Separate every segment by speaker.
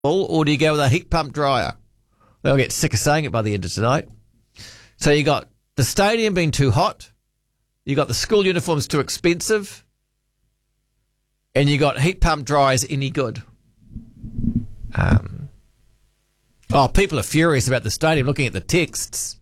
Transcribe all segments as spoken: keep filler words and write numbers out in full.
Speaker 1: or do you go with a heat pump dryer? They'll get sick of saying it by the end of tonight. So you got the stadium being too hot, you got the school uniforms too expensive, and you got heat pump dryers any good. Um, oh, people are furious about the stadium looking at the texts.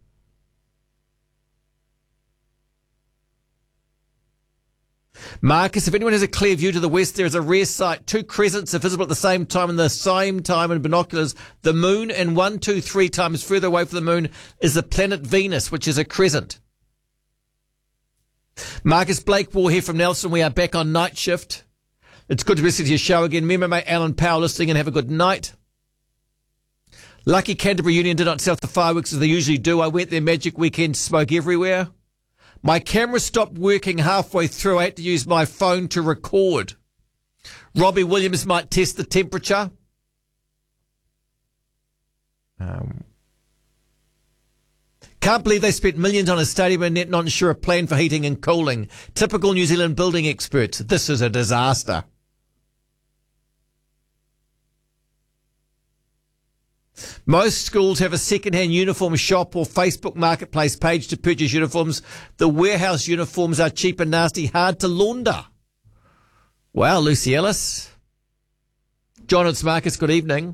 Speaker 1: Marcus, if anyone has a clear view to the west, there is a rare sight. Two crescents are visible at the same time, and the same time in binoculars. The moon, and one, two, three times further away from the moon is the planet Venus, which is a crescent. Marcus Blakewell here from Nelson. We are back on night shift. It's good to listen to your show again. Remember, mate, Alan Powell listening, and have a good night. Lucky Canterbury Union did not sell the fireworks as they usually do. I went there magic weekend, smoke everywhere. My camera stopped working halfway through. I had to use my phone to record. Robbie Williams might test the temperature. Um, can't believe they spent millions on a stadium and yet not ensure a plan for heating and cooling. Typical New Zealand building experts. This is a disaster. Most schools have a second-hand uniform shop or Facebook Marketplace page to purchase uniforms. The warehouse uniforms are cheap and nasty, hard to launder. Wow, Lucy Ellis. John, it's Marcus. Good evening.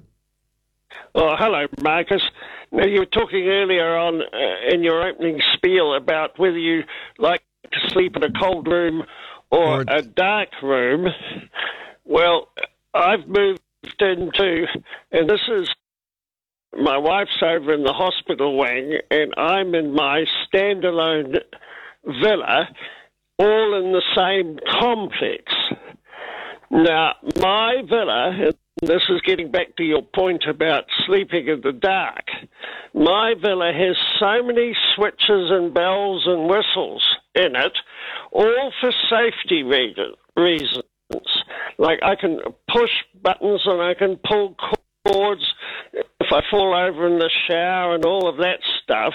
Speaker 2: Oh, hello, Marcus. Now, you were talking earlier on uh, in your opening spiel about whether you like to sleep in a cold room or, or a dark room. Well, I've moved into, and this is, my wife's over in the hospital wing, and I'm in my standalone villa, all in the same complex. Now, my villa, and this is getting back to your point about sleeping in the dark, my villa has so many switches and bells and whistles in it, all for safety reasons. Like I can push buttons and I can pull cords if I fall over in the shower and all of that stuff.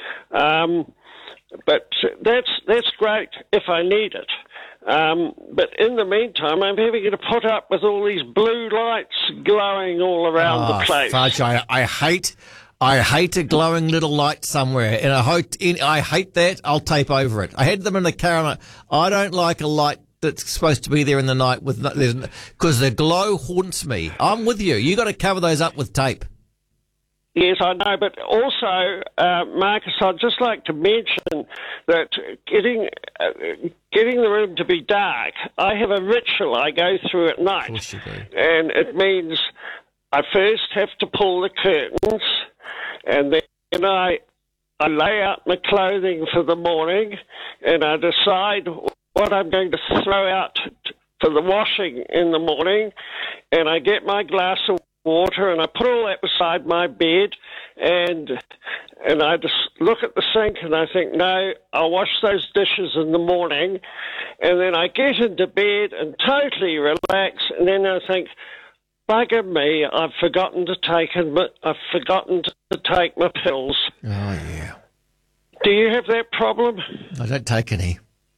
Speaker 2: Um, but that's that's great if I need it. Um, but in the meantime, I'm having to put up with all these blue lights glowing all around
Speaker 1: oh,
Speaker 2: the place.
Speaker 1: Fudge, I, I hate, I hate a glowing little light somewhere, and I hope, in, I hate that. I'll tape over it. I had them in the car, and I, I don't like a light that's supposed to be there in the night with because the glow haunts me. I'm with you. You got to cover those up with tape.
Speaker 2: Yes, I know, but also, uh, Marcus, I'd just like to mention that getting uh, getting the room to be dark, I have a ritual I go through at night,
Speaker 1: Of course you do.
Speaker 2: And it means I first have to pull the curtains, and then I I lay out my clothing for the morning, and I decide what I'm going to throw out for the washing in the morning, and I get my glass of water and I put all that beside my bed, and and I just look at the sink and I think, no, I'll wash those dishes in the morning, and then I get into bed and totally relax, and then I think, bugger me, I've forgotten to take I've forgotten to take my pills.
Speaker 1: Oh yeah.
Speaker 2: Do you have that problem?
Speaker 1: I don't take any.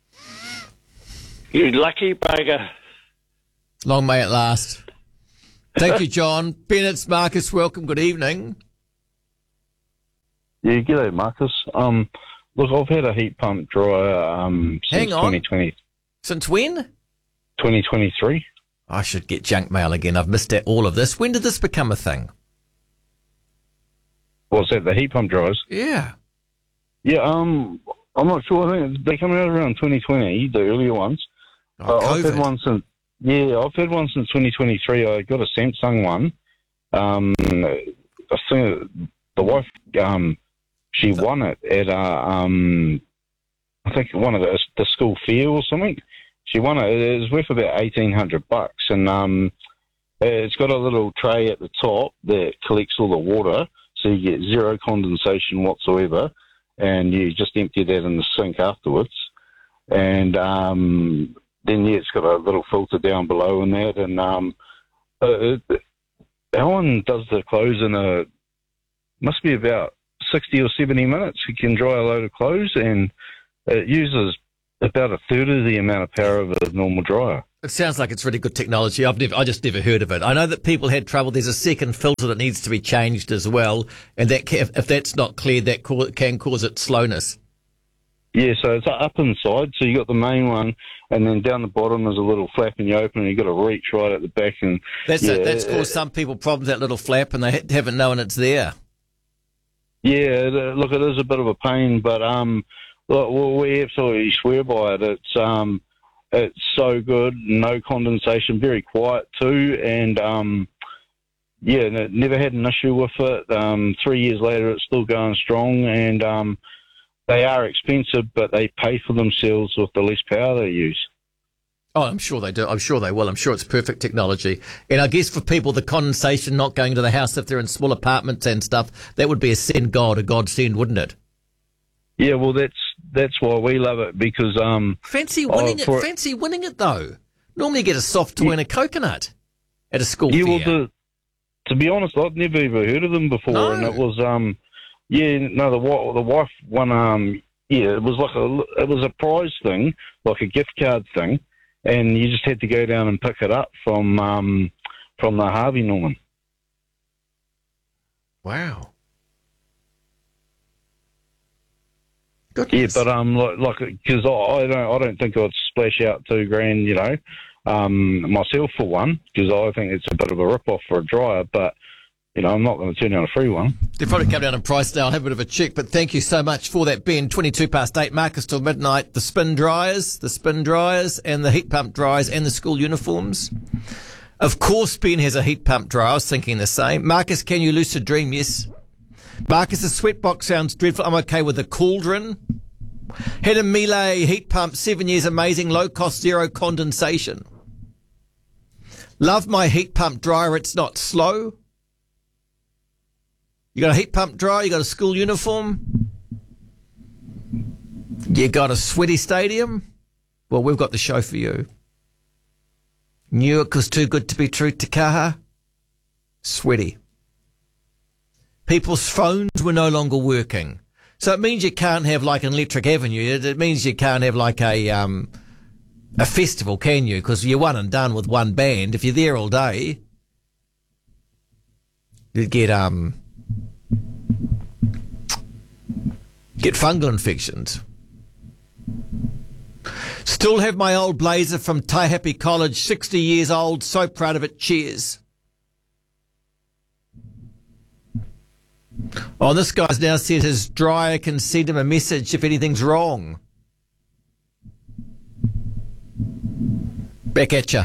Speaker 2: You lucky bugger.
Speaker 1: Long may it last. Thank you, John. Bennett's Marcus, welcome. Good evening.
Speaker 3: Yeah, g'day, Marcus. Um, look, I've had a heat pump dryer um, since
Speaker 1: Hang on.
Speaker 3: twenty twenty.
Speaker 1: Since when?
Speaker 3: twenty twenty-three.
Speaker 1: I should get junk mail again. I've missed out all of this. When did this become a thing?
Speaker 3: What's that, the heat pump dryers?
Speaker 1: Yeah.
Speaker 3: Yeah, um, I'm not sure. I think they come out around twenty twenty, the earlier ones.
Speaker 1: Oh,
Speaker 3: uh, I've had
Speaker 1: COVID.
Speaker 3: one since, yeah, I've had one since twenty twenty-three. I got a Samsung one. Um, I think the wife, um, she won it at, uh, um, I think one of the, the school fair or something. She won it. It was worth about eighteen hundred bucks, and um, it's got a little tray at the top that collects all the water, so you get zero condensation whatsoever, and you just empty that in the sink afterwards. And um, then, yeah, it's got a little filter down below in that, and um, uh, Alan does the clothes in a, must be about sixty or seventy minutes. He can dry a load of clothes, and it uses about a third of the amount of power of a normal dryer.
Speaker 1: It sounds like it's really good technology. I've never, I just never heard of it. I know that people had trouble. There's a second filter that needs to be changed as well, and that ca- if that's not cleared, that ca- can cause it slowness.
Speaker 3: Yeah, so it's up inside. So you got the main one, and then down the bottom there's a little flap, and you open, and you got to reach right at the back, and
Speaker 1: that's
Speaker 3: yeah,
Speaker 1: it. That's
Speaker 3: it,
Speaker 1: caused some people problems. That little flap, and they ha- haven't known it's there.
Speaker 3: Yeah, it, look, it is a bit of a pain, but um, look, we absolutely swear by it. It's um. It's so good, no condensation, very quiet too, and um, yeah, never had an issue with it. Um, three years later, it's still going strong, and um, they are expensive, but they pay for themselves with the less power they use.
Speaker 1: Oh, I'm sure they do. I'm sure they will. I'm sure it's perfect technology. And I guess for people, the condensation not going to the house if they're in small apartments and stuff, that would be a send God, a godsend, wouldn't it?
Speaker 3: Yeah, well, that's that's why we love it, because um,
Speaker 1: fancy winning
Speaker 3: oh,
Speaker 1: it. Fancy winning it though. Normally, you get a soft toy yeah. and a coconut at a school
Speaker 3: yeah,
Speaker 1: fair.
Speaker 3: Well, the, to be honest, I'd never ever heard of them before,
Speaker 1: no.
Speaker 3: and it was um, yeah, no, the the wife won um, yeah, it was like a it was a prize thing, like a gift card thing, and you just had to go down and pick it up from um, from the Harvey Norman.
Speaker 1: Wow.
Speaker 3: Goodness. Yeah, but um, like, like, because I, I don't, I don't think I'd splash out two grand, you know, um, myself for one, because I think it's a bit of a rip-off for a dryer. But you know, I'm not going to turn down a free one.
Speaker 1: They've probably come down in price now. I'll have a bit of a check. But thank you so much for that, Ben. Twenty-two past eight, Marcus till midnight. The spin dryers, the spin dryers, and the heat pump dryers, and the school uniforms. Of course, Ben has a heat pump dryer. I was thinking the same. Marcus, can you lucid dream? Yes. Marcus, the sweatbox sounds dreadful. I'm okay with the cauldron. Had a Miele heat pump, seven years, amazing, low cost, zero condensation. Love my heat pump dryer. It's not slow. You got a heat pump dryer, you got a school uniform, you got a sweaty stadium. Well, we've got the show for you. Newark was too good to be true, Takaha. Sweaty. People's phones were no longer working. So it means you can't have like an Electric Avenue. It means you can't have like a um, a festival, can you? Because you're one and done with one band. If you're there all day, you'd get um get fungal infections. Still have my old blazer from Taihape College, sixty years old. So proud of it. Cheers. Oh, this guy's now said his dryer can send him a message if anything's wrong. Back at ya.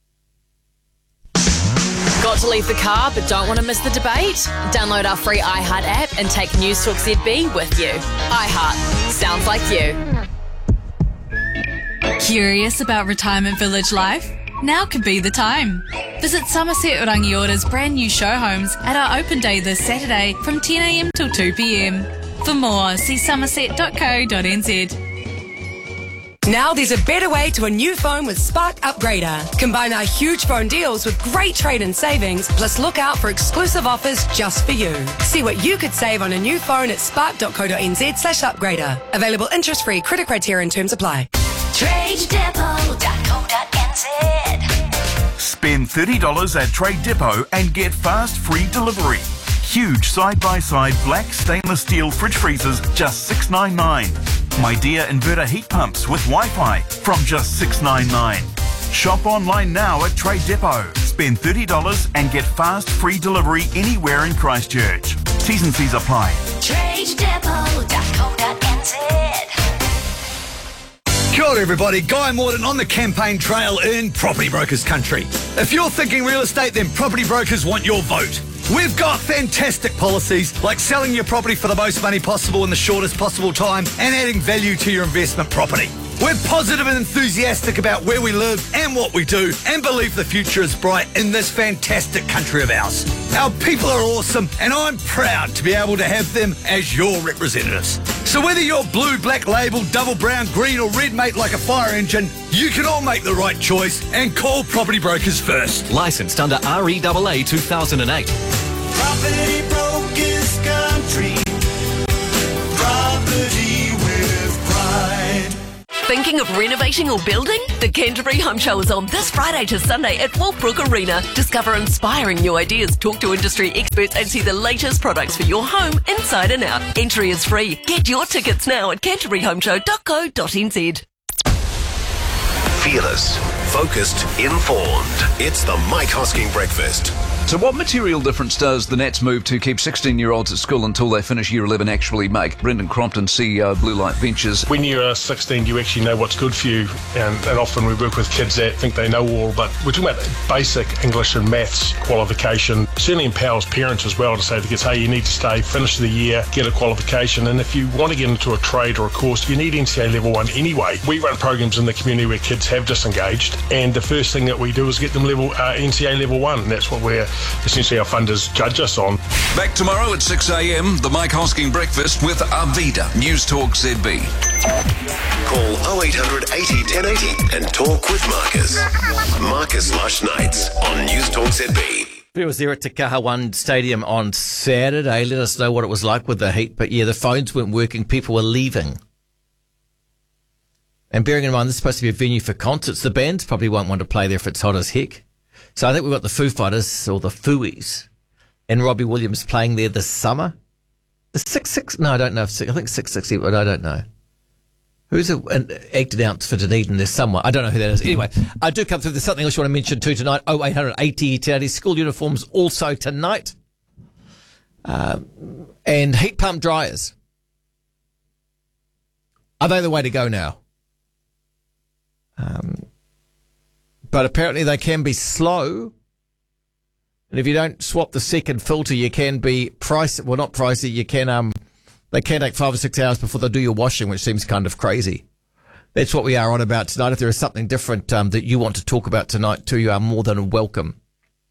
Speaker 4: Got to leave the car but don't want to miss the debate? Download our free iHeart app and take News Talk Z B with you. iHeart. Sounds like you.
Speaker 5: Curious about retirement village life? Now could be the time. Visit Somerset Rangiора's brand new show homes at our open day this Saturday from ten a m till two p m. For more, see somerset dot co dot n z.
Speaker 6: Now there's a better way to a new phone with Spark Upgrader. Combine our huge phone deals with great trade-in savings, plus look out for exclusive offers just for you. See what you could save on a new phone at spark dot co dot n z slash upgrader. Available interest-free, credit criteria and terms apply.
Speaker 7: trade depot dot co dot n z.
Speaker 8: Spend thirty dollars at Trade Depot and get fast free delivery. Huge side-by-side black stainless steel fridge freezers, just six ninety-nine. Midea inverter heat pumps with Wi-Fi from just six ninety-nine. Shop online now at Trade Depot. Spend thirty dollars and get fast free delivery anywhere in Christchurch. T's and C's apply.
Speaker 7: trade depot dot co dot n z.
Speaker 9: Kia ora everybody, Guy Morden on the campaign trail in Property Brokers Country. If you're thinking real estate, then Property Brokers want your vote. We've got fantastic policies like selling your property for the most money possible in the shortest possible time and adding value to your investment property. We're positive and enthusiastic about where we live and what we do and believe the future is bright in this fantastic country of ours. Our people are awesome and I'm proud to be able to have them as your representatives. So whether you're blue, black label, double brown, green or red mate like a fire engine, you can all make the right choice and call Property Brokers first.
Speaker 10: Licensed under R E A A two thousand eight.
Speaker 11: Property Brokers Country. Property with pride.
Speaker 12: Thinking of renovating or building? The Canterbury Home Show is on this Friday to Sunday at Walbrook Arena. Discover inspiring new ideas, talk to industry experts and see the latest products for your home inside and out. Entry is free. Get your tickets now at canterbury home show dot co dot n z.
Speaker 13: Fearless, focused, informed. It's the Mike Hosking Breakfast.
Speaker 14: So what material difference does the Nats move to keep sixteen-year-olds at school until they finish year eleven actually make? Brendan Crompton, C E O of Blue Light Ventures.
Speaker 15: When you're sixteen, you actually know what's good for you, and, and often we work with kids that think they know all, but we're talking about basic English and maths qualification. Certainly empowers parents as well to say to kids, hey, you need to stay, finish the year, get a qualification, and if you want to get into a trade or a course, you need N C A level one anyway. We run programs in the community where kids have disengaged, and the first thing that we do is get them level uh, N C A level one, and that's what we're essentially our funders judge us on.
Speaker 14: Back tomorrow at six a.m, the Mike Hosking Breakfast with Arvida, News Talk Z B.
Speaker 13: Call oh eight hundred eighty ten eighty and talk with Marcus. Marcus Lush Nights on News Talk Z B.
Speaker 1: If it was there at Te Kaha One Stadium on Saturday, let us know what it was like with the heat. But yeah, the phones weren't working, people were leaving. And bearing in mind, this is supposed to be a venue for concerts, the bands probably won't want to play there if it's hot as heck. So I think we've got the Foo Fighters, or the Fooies, and Robbie Williams playing there this summer. The six six, no, I don't know. If six, I think six sixty, but I don't know. Who's a, an acted out for Dunedin? There's someone. I don't know who that is. Anyway, I do come through. There's something else you want to mention too tonight. oh eight hundred eighty ten eighty. School uniforms also tonight. Uh, and heat pump dryers. Are they the way to go now? Um, but apparently they can be slow. And if you don't swap the second filter, you can be pricey. Well, not pricey. You can, um, they can take five or six hours before they do your washing, which seems kind of crazy. That's what we are on about tonight. If there is something different, um, that you want to talk about tonight too, you are more than welcome.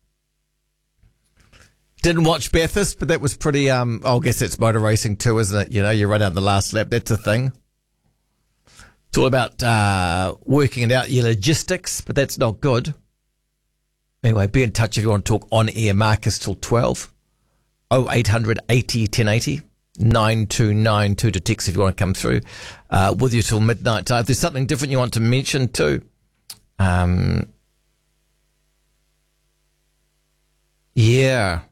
Speaker 1: Didn't watch Bathurst, but that was pretty, um, I guess it's motor racing too, isn't it? You know, you run out the last lap. That's a thing. It's all about uh, working it out, your logistics, but that's not good. Anyway, be in touch if you want to talk on air. Marcus till twelve. oh eight hundred eighty ten eighty. nine two nine two to text if you want to come through. Uh, with you till midnight. Uh, if there's something different you want to mention too. Um, yeah.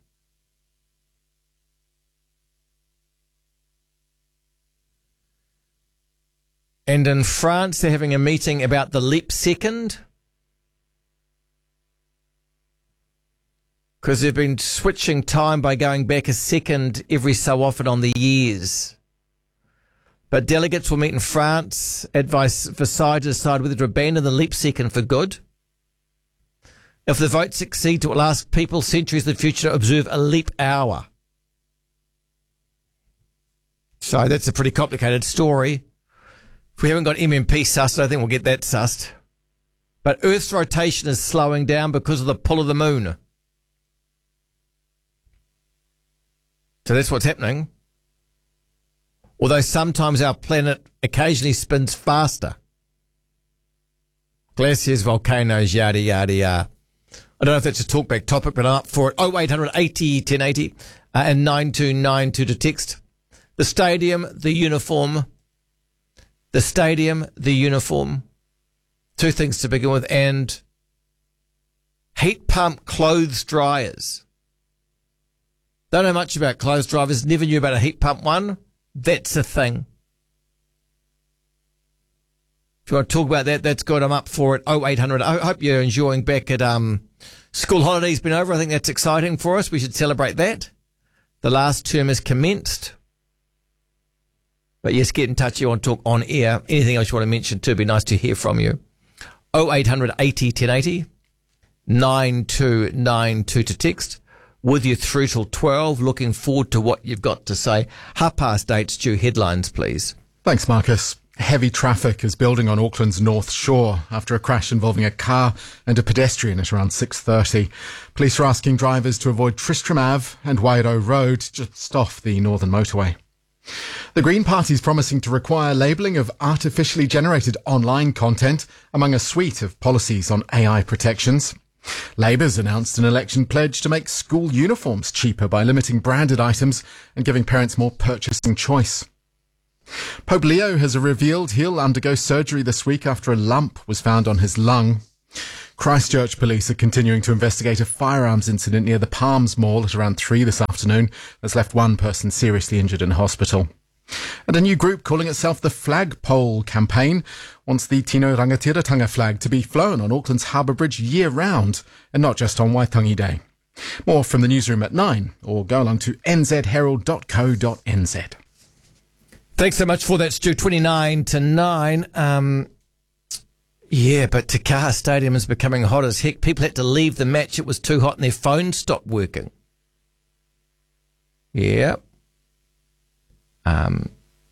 Speaker 1: And in France, they're having a meeting about the leap second. Because they've been switching time by going back a second every so often on the years. But delegates will meet in France, advise Versailles to decide whether to abandon the leap second for good. If the vote succeeds, it will ask people centuries in the future to observe a leap hour. So that's a pretty complicated story. If we haven't got M M P sussed, I think we'll get that sussed. But Earth's rotation is slowing down because of the pull of the moon. So that's what's happening. Although sometimes our planet occasionally spins faster. Glaciers, volcanoes, yada, yada, yada. I don't know if that's a talkback topic, but I'm up for it. oh eight hundred eighty ten eighty uh, and nine two nine two to text. The stadium, the uniform. The stadium, the uniform. Two things to begin with. And heat pump clothes dryers. Don't know much about clothes dryers. Never knew about a heat pump one. That's a thing. If you want to talk about that, that's good. I'm up for it. oh eight hundred. I hope you're enjoying back at um, school holidays been over. I think that's exciting for us. We should celebrate that. The last term has commenced. But yes, get in touch. You want to talk on air. Anything else you want to mention too? It'd be nice to hear from you. oh eight hundred eighty ten eighty. nine two nine two to text. With you through till twelve. Looking forward to what you've got to say. Half past eight, Stu. Headlines, please.
Speaker 16: Thanks, Marcus. Heavy traffic is building on Auckland's North Shore after a crash involving a car and a pedestrian at around six thirty. Police are asking drivers to avoid Tristram Ave and Wairau Road, just off the Northern Motorway. The Green Party is promising to require labelling of artificially generated online content among a suite of policies on A I protections. Labour's announced an election pledge to make school uniforms cheaper by limiting branded items and giving parents more purchasing choice. Pope Leo has revealed he'll undergo surgery this week after a lump was found on his lung. Christchurch police are continuing to investigate a firearms incident near the Palms Mall at around three this afternoon that's left one person seriously injured in hospital. And a new group calling itself the Flagpole Campaign wants the Tino Rangatiratanga flag to be flown on Auckland's Harbour Bridge year-round and not just on Waitangi Day. More from the newsroom at nine, or go along to n z herald dot co dot n z.
Speaker 1: Thanks so much for that, Stu. twenty-nine to nine. Um, yeah, but Te Kaha Stadium is becoming hot as heck. People had to leave the match. It was too hot and their phones stopped working. Yeah. Um.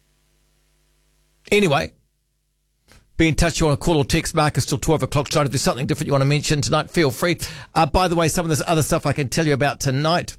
Speaker 1: Anyway, be in touch. You want to call or text Marcus till twelve o'clock tonight. If there's something different you want to mention tonight, feel free. Uh, by the way, some of this other stuff I can tell you about tonight.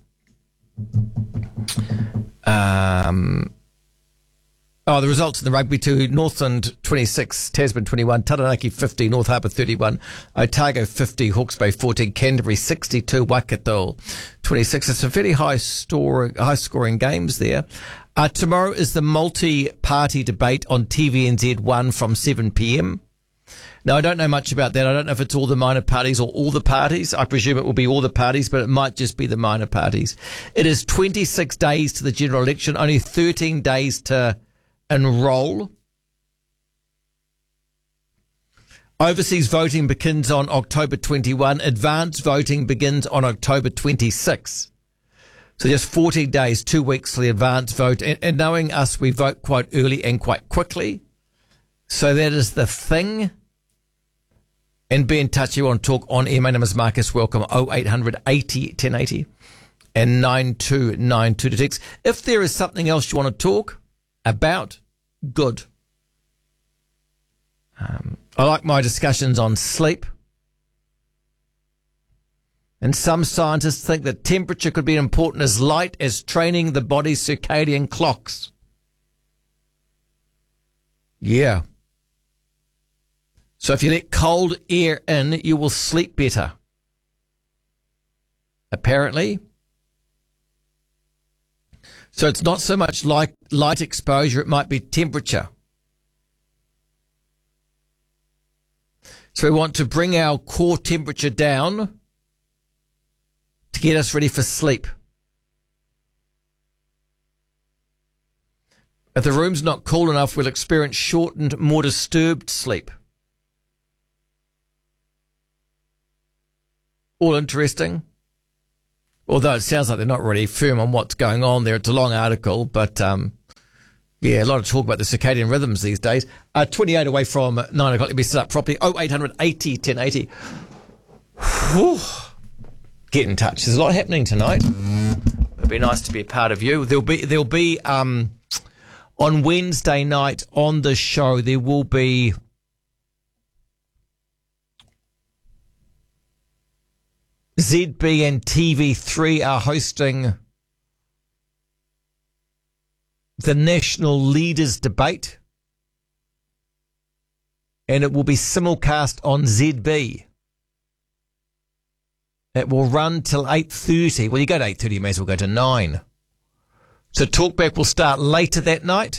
Speaker 1: Um... Oh, the results in the rugby too. Northland twenty-six, Tasman twenty-one, Taranaki fifty, North Harbour thirty-one, Otago fifty, Hawke's Bay fourteen, Canterbury sixty-two, Waikato twenty-six. It's a very high store, high scoring games there. Uh, tomorrow is the multi-party debate on T V N Z one from seven p.m. Now, I don't know much about that. I don't know if it's all the minor parties or all the parties. I presume it will be all the parties, but it might just be the minor parties. It is twenty-six days to the general election, only thirteen days to enroll. Overseas voting begins on October twenty-first. Advanced voting begins on October twenty-sixth. So just fourteen days, two weeks for the advanced vote. And, and knowing us, we vote quite early and quite quickly. So that is the thing. And be in touch. You want to talk on air. My name is Marcus. Welcome. oh eight hundred eighty ten eighty and nine two nine two to text. If there is something else you want to talk about, good. Um, I like my discussions on sleep. And some scientists think that temperature could be important as light as training the body's circadian clocks. Yeah. So if you let cold air in, you will sleep better. Apparently. So it's not so much like light exposure, it might be temperature. So we want to bring our core temperature down to get us ready for sleep. If the room's not cool enough, we'll experience shortened, more disturbed sleep. All interesting. Although it sounds like they're not really firm on what's going on there. It's a long article, but um, yeah, a lot of talk about the circadian rhythms these days. Uh, twenty-eight away from nine o'clock. Let me set up properly. oh eight hundred eighty ten eighty. Whew. Get in touch. There's a lot happening tonight. It'd be nice to be a part of you. There'll be there'll be um, on Wednesday night on the show. There will be Z B and T V three are hosting the National Leaders Debate, and it will be simulcast on Z B. It will run till eight thirty. Well, you go to eight thirty, you may as well go to nine. So Talkback will start later that night.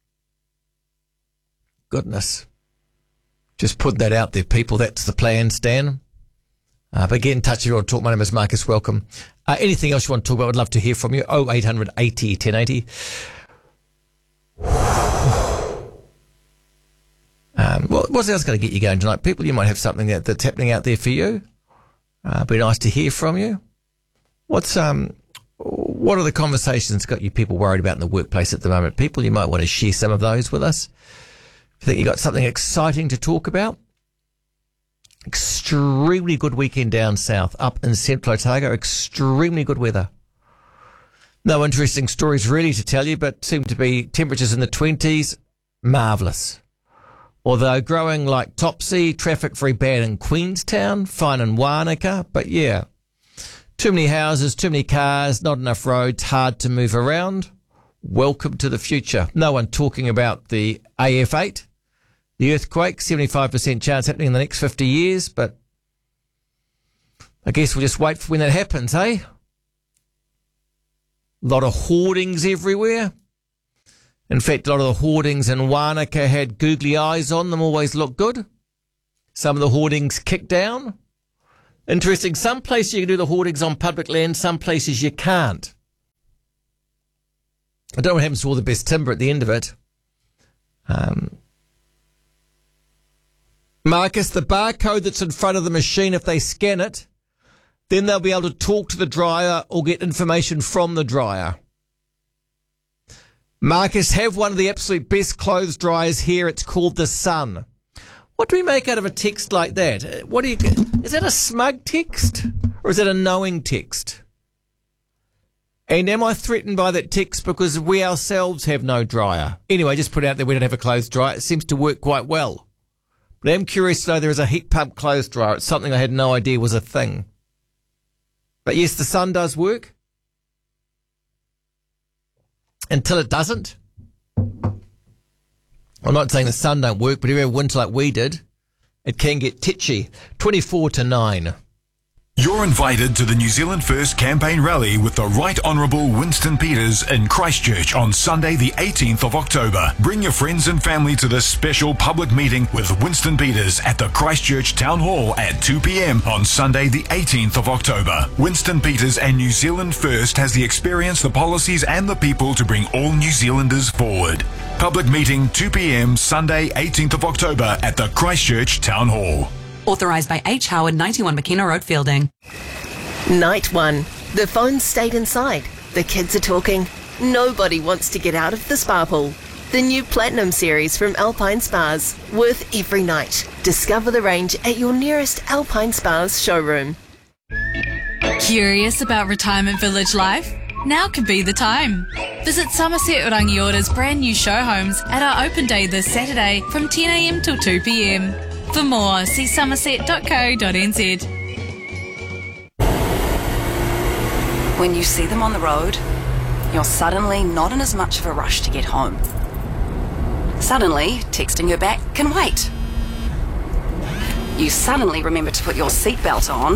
Speaker 1: Goodness. Just put that out there, people. That's the plan, Stan. Uh, but get in touch if you want to talk. My name is Marcus. Welcome. Uh, anything else you want to talk about, I'd love to hear from you. oh eight hundred eighty ten eighty. Um, what, what's else going to get you going tonight? People, you might have something that, that's happening out there for you. Uh, be nice to hear from you. What's um, what are the conversations got you people worried about in the workplace at the moment? People, you might want to share some of those with us. If you think you got something exciting to talk about. Extremely good weekend down south, up in Central Otago. Extremely good weather. No interesting stories really to tell you, but seem to be temperatures in the twenties. Marvellous. Although growing like Topsy, traffic very bad in Queenstown, fine in Wānaka, but yeah. Too many houses, too many cars, not enough roads, hard to move around. Welcome to the future. No one talking about the A F eight. The earthquake, seventy-five percent chance happening in the next fifty years, but I guess we'll just wait for when that happens, eh? A lot of hoardings everywhere. In fact, a lot of the hoardings in Wānaka had googly eyes on them, always look good. Some of the hoardings kicked down. Interesting, some places you can do the hoardings on public land, some places you can't. I don't know what happens to all the best timber at the end of it. Um, Marcus, the barcode that's in front of the machine, if they scan it, then they'll be able to talk to the dryer or get information from the dryer. Marcus, have one of the absolute best clothes dryers here. It's called the Sun. What do we make out of a text like that? What do you? Is that a smug text or is that a knowing text? And am I threatened by that text because we ourselves have no dryer? Anyway, just put out there we don't have a clothes dryer. It seems to work quite well. But I'm curious to know there is a heat pump clothes dryer. It's something I had no idea was a thing. But yes, the Sun does work. Until it doesn't. I'm not saying the Sun don't work, but if you have winter like we did, it can get titchy. twenty-four to nine.
Speaker 13: You're invited to the New Zealand First campaign rally with the Right Honourable Winston Peters in Christchurch on Sunday the eighteenth of October. Bring your friends and family to this special public meeting with Winston Peters at the Christchurch Town Hall at two p.m. on Sunday the eighteenth of October. Winston Peters and New Zealand First has the experience, the policies and the people to bring all New Zealanders forward. Public meeting two p.m. Sunday eighteenth of October at the Christchurch Town Hall.
Speaker 17: Authorised by H. Howard, ninety-one McKenna Road, Fielding.
Speaker 18: Night one. The phone stayed inside. The kids are talking. Nobody wants to get out of the spa pool. The new Platinum series from Alpine Spas. Worth every night. Discover the range at your nearest Alpine Spas showroom.
Speaker 5: Curious about retirement village life? Now could be the time. Visit Somerset Rangiора's brand new show homes at our open day this Saturday from ten a.m. till two p.m. For more, see somerset dot co dot n z.
Speaker 19: When you see them on the road, you're suddenly not in as much of a rush to get home. Suddenly, texting her back can wait. You suddenly remember to put your seatbelt on.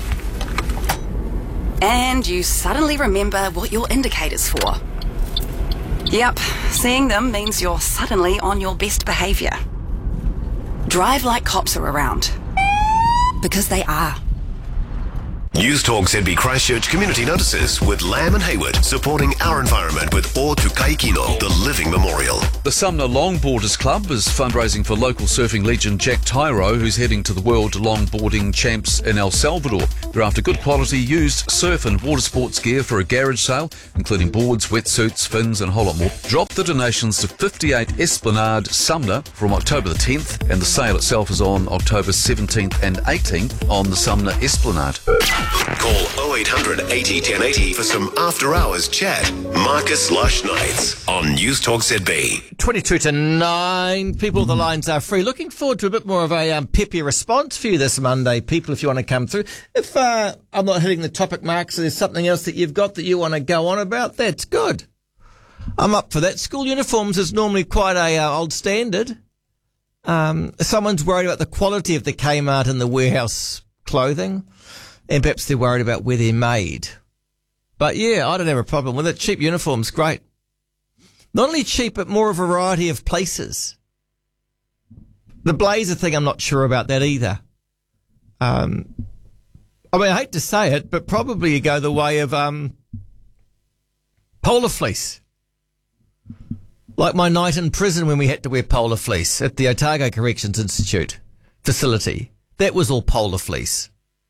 Speaker 19: And you suddenly remember what your indicator's for. Yep, seeing them means you're suddenly on your best behaviour. Drive like cops are around. Because they are.
Speaker 13: News Talk Z B Christchurch Community Notices with Lamb and Hayward, supporting our environment with O Tukai Kino, the Living Memorial.
Speaker 14: The Sumner Longboarders Club is fundraising for local surfing legend Jack Tyro, who's heading to the World Longboarding Champs in El Salvador. They're after good quality used surf and water sports gear for a garage sale, including boards, wetsuits, fins and a whole lot more. Drop the donations to fifty-eight Esplanade, Sumner from October the tenth, and the sale itself is on October seventeenth and eighteenth on the Sumner Esplanade.
Speaker 13: Call oh eight hundred eighty ten eighty for some after-hours chat. Marcus Lush Nights on News Talk Z B.
Speaker 1: twenty-two to nine. People, the lines are free. Looking forward to a bit more of a um, peppy response for you this Monday, people, if you want to come through. If uh, I'm not hitting the topic mark, so there's something else that you've got that you want to go on about, that's good. I'm up for that. School uniforms is normally quite a uh, old standard. Um, someone's worried about the quality of the Kmart and the warehouse clothing. And perhaps they're worried about where they're made. But yeah, I don't have a problem with it. Cheap uniforms, great. Not only cheap, but more a variety of places. The blazer thing, I'm not sure about that either. Um, I mean, I hate to say it, but probably you go the way of um, polar fleece. Like my night in prison when we had to wear polar fleece at the Otago Corrections Institute facility. That was all polar fleece.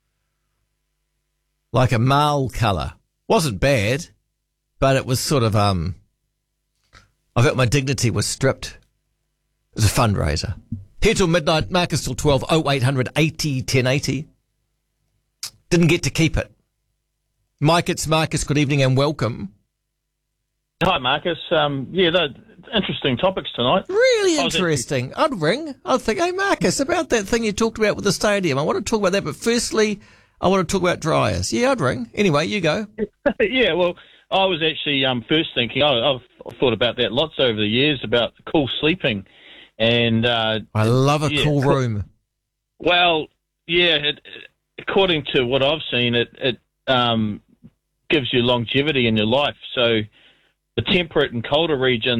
Speaker 1: Like a male colour. Wasn't bad, but it was sort of, um, I felt my dignity was stripped. It was a fundraiser. Here till midnight, Marcus till twelve, oh eight hundred eighty ten eighty. Didn't get to keep it. Mike, it's Marcus, good evening and welcome.
Speaker 20: Hi, Marcus. Um, yeah, they're interesting topics tonight.
Speaker 1: Really interesting. Actually... I'd ring. I'd think, hey, Marcus, about that thing you talked about with the stadium. I want to talk about that, but firstly, I want to talk about dryers. Yeah, I'd ring. Anyway, you go.
Speaker 20: Yeah, well, I was actually um, first thinking, I, I've thought about that lots over the years, about cool sleeping. And uh,
Speaker 1: I love a
Speaker 20: yeah,
Speaker 1: cool room.
Speaker 20: Well, yeah, it, according to what I've seen, it, it um, gives you longevity in your life. So the temperate and colder regions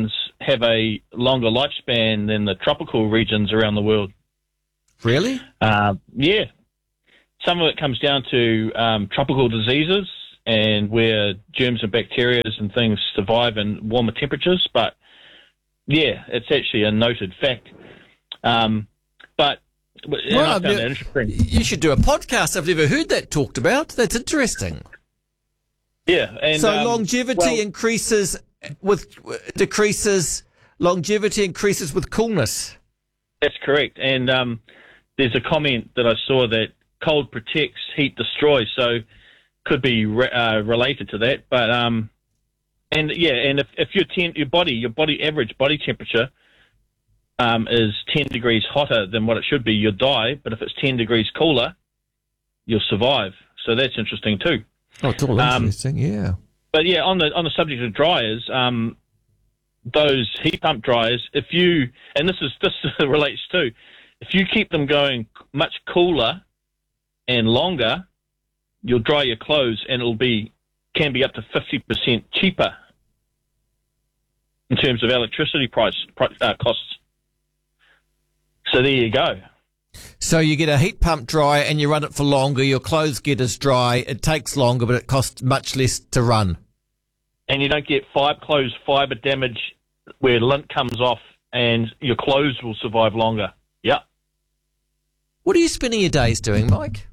Speaker 20: have a longer lifespan than the tropical regions around the world.
Speaker 1: Really?
Speaker 20: Uh, yeah. Some of it comes down to um, tropical diseases and where germs and bacteria and things survive in warmer temperatures. But, yeah, it's actually a noted fact. Um, but and
Speaker 1: Well,
Speaker 20: I
Speaker 1: I've
Speaker 20: found
Speaker 1: never-
Speaker 20: that interesting.
Speaker 1: You should do a podcast. I've never heard that talked about. That's interesting.
Speaker 20: Yeah. And,
Speaker 1: so
Speaker 20: um,
Speaker 1: longevity
Speaker 20: well-
Speaker 1: increases with decreases. Longevity increases with coolness.
Speaker 20: That's correct. And um, there's a comment that I saw that cold protects, heat destroys. So could be re- uh, related to that. But um, and yeah, and if, if your ten, your body, your body average body temperature um, is ten degrees hotter than what it should be, you'll die. But if it's ten degrees cooler, you'll survive. So that's interesting too.
Speaker 1: Oh, it's all
Speaker 20: Um,
Speaker 1: interesting. Yeah.
Speaker 20: But yeah, on the on the subject of dryers, um, those heat pump dryers, if you and this is this relates too, if you keep them going much cooler and longer, you'll dry your clothes and it'll be can be up to fifty percent cheaper in terms of electricity price pri- uh, costs. So there you go.
Speaker 1: So you get a heat pump dryer and you run it for longer. Your clothes get as dry. It takes longer, but it costs much less to run.
Speaker 20: And you don't get five clothes fibre damage where lint comes off and your clothes will survive longer. Yeah.
Speaker 1: What are you spending your days doing, Mike?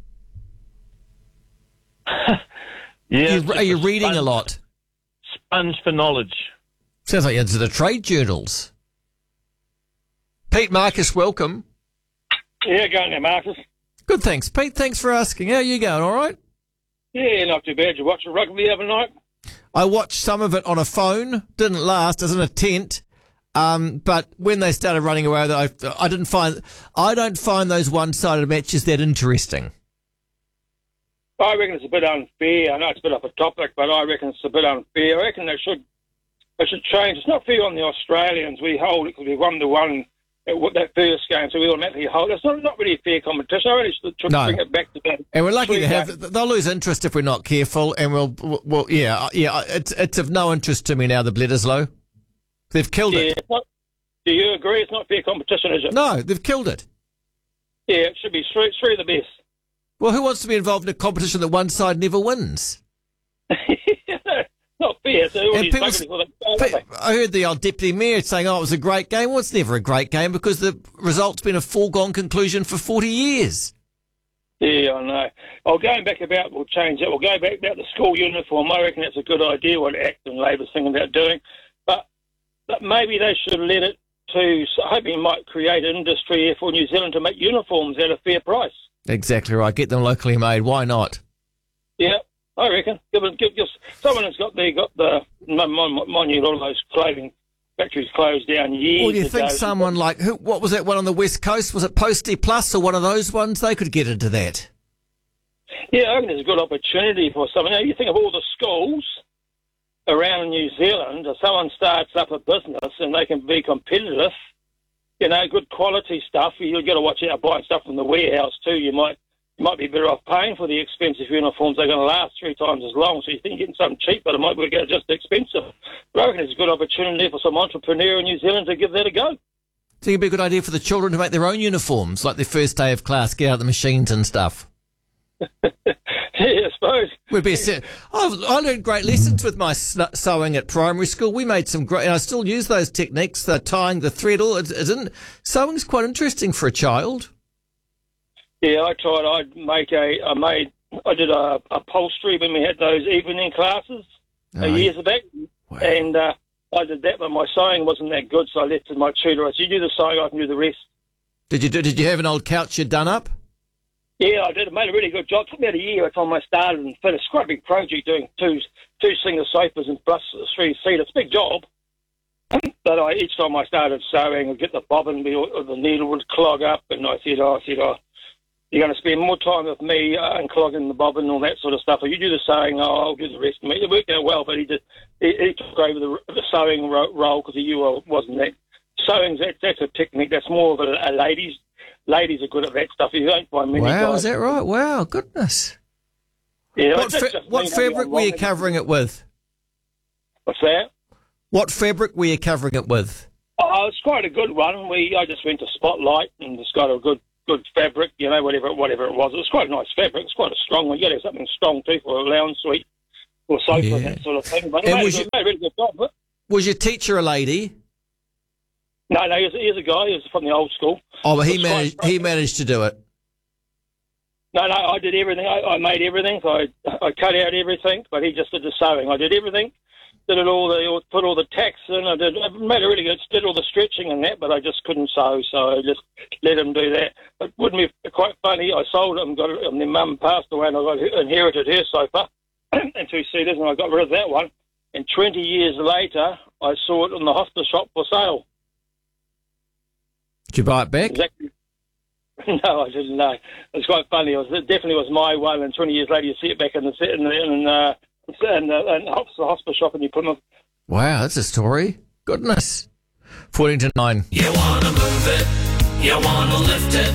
Speaker 20: Yeah.
Speaker 1: You- are you reading a lot?
Speaker 20: Sponge for knowledge.
Speaker 1: Sounds like you're into the trade journals. Pete Marcus, welcome.
Speaker 21: Yeah, going there, Marcus.
Speaker 1: Good, thanks, Pete. Thanks for asking. How are you going? All right?
Speaker 21: Yeah, not too bad. You watch the rugby the other night?
Speaker 1: I watched some of it on a phone. Didn't last. I was in a tent. Um, but when they started running away, I, I didn't find. I don't find those one-sided matches that interesting.
Speaker 21: I reckon it's a bit unfair. I know it's a bit off a topic, but I reckon it's a bit unfair. I reckon they should they should change. It's not fair on the Australians. We hold it because we won the one at that first game, so we automatically hold it. It's not, not really a fair competition. I really should, should
Speaker 1: No.
Speaker 21: bring it back to that.
Speaker 1: And we're lucky
Speaker 21: three
Speaker 1: to have.
Speaker 21: games.
Speaker 1: They'll lose interest if we're not careful. And we'll. Well, yeah, yeah. It's it's of no interest to me now. The Bledisloe, they've killed
Speaker 21: Yeah,
Speaker 1: it.
Speaker 21: it's not, do you agree it's not fair competition, is it?
Speaker 1: No, they've killed it.
Speaker 21: Yeah, it should be three, three of the best.
Speaker 1: Well, who wants to be involved in a competition that one side never wins?
Speaker 21: Not fair. So all
Speaker 1: And
Speaker 21: these
Speaker 1: people-
Speaker 21: buggers will- oh,
Speaker 1: I heard the old deputy mayor saying, "Oh, it was a great game." Well, it's never a great game because the result's been a foregone conclusion for forty years.
Speaker 21: Yeah, I know. Oh, going back about, we'll change that. We'll go back about the school uniform. I reckon that's a good idea, what Act and Labor's thinking about doing. But but maybe they should let it to, so hoping it might create an industry here for New Zealand to make uniforms at a fair price.
Speaker 1: Exactly right. Get them locally made. Why not?
Speaker 21: Yeah, I reckon. Give, it- give, give someone has got the, got the, mind you, a lot of those clothing factories closed down years
Speaker 1: Well, do you
Speaker 21: ago.
Speaker 1: think someone like, who? What was that one on the West Coast? Was it Posty Plus or one of those ones? They could get into that.
Speaker 21: Yeah, I reckon there's a good opportunity for someone. Now, you think of all the schools around New Zealand, if someone starts up a business and they can be competitive, you know, good quality stuff, you've got to watch out buying stuff from the warehouse too. You might you might be better off paying for the expensive uniforms. They're going to last three times as long, so you think you're getting something cheap, but it might be just expensive. But I reckon it's a good opportunity for some entrepreneur in New Zealand to give that a go.
Speaker 1: Think it'd be a good idea for the children to make their own uniforms, like their first day of class, get out the machines and stuff.
Speaker 21: Yeah, I suppose.
Speaker 1: Would be a se- I've, I learned great lessons with my sn- sewing at primary school. We made some great, and I still use those techniques, the tying the thread. All it isn't sewing's quite interesting for a child.
Speaker 21: Yeah, I tried. I'd make a. I made. I did a upholstery when we had those evening classes
Speaker 1: Oh,
Speaker 21: uh, years back, and uh, I did that. But my sewing wasn't that good, so I left it to my tutor. I said, "You do the sewing, I can do the rest."
Speaker 1: Did you do, did you have an old couch you'd done up?
Speaker 21: Yeah, I did. I made a really good job. It took me about a year by the time I started and finished. Quite a big project doing two two single sofas and plus three seaters. It's a big job. But I, each time I started sewing, I'd get the bobbin, or the needle would clog up, and I said, oh, I said, oh, you're going to spend more time with me uh, unclogging the bobbin and all that sort of stuff. Or you do the sewing, oh, I'll do the rest. I mean, it worked out well, but he did. He, he took over the, the sewing ro- role because he knew I wasn't that. Sewing's that, that's a technique. That's more of a, a ladies. Ladies are good at that stuff. You don't find many
Speaker 1: Wow,
Speaker 21: guys.
Speaker 1: is that right? Wow, goodness.
Speaker 21: Yeah,
Speaker 1: What,
Speaker 21: that's
Speaker 1: fa-
Speaker 21: just
Speaker 1: what
Speaker 21: me,
Speaker 1: fabric
Speaker 21: I'm
Speaker 1: were you
Speaker 21: wrong.
Speaker 1: covering it with?
Speaker 21: What's that?
Speaker 1: What fabric were you covering it with?
Speaker 21: Oh, it's quite a good one. We I just went to Spotlight and just got a good good fabric, you know, whatever whatever it was. It was quite a nice fabric. It's quite a strong one. You got to have something strong too for a lounge suite or sofa
Speaker 1: Yeah.
Speaker 21: and that sort of thing. But
Speaker 1: And
Speaker 21: it made,
Speaker 1: was
Speaker 21: it
Speaker 1: you-
Speaker 21: made a really good job of it.
Speaker 1: Was your teacher a lady?
Speaker 21: No, no, he's, he's a guy. He's from the old school.
Speaker 1: Oh, but he
Speaker 21: It's quite
Speaker 1: managed.
Speaker 21: strong.
Speaker 1: He managed to do it.
Speaker 21: No, no, I did everything. I, I made everything. So I, I cut out everything, but he just did the sewing. I did everything. Did it all the put all the tacks in. I did I made it really good. Did all the stretching and that, but I just couldn't sew, so I just let him do that. It wouldn't be quite funny. I sold it and got it, and then Mum passed away, and I got inherited her sofa and two seaters, and I got rid of that one. And twenty years later, I saw it in the hospice shop for sale.
Speaker 1: Did you buy it back?
Speaker 21: Exactly. No, I didn't know. It was quite funny. It, was, it definitely was my one, and twenty years later, you see it back in the in the in, uh, in the, in the hospice shop, and you put them.
Speaker 1: Wow, that's a story. Goodness. Fourteen to nine.
Speaker 11: You wanna move it, you wanna lift it.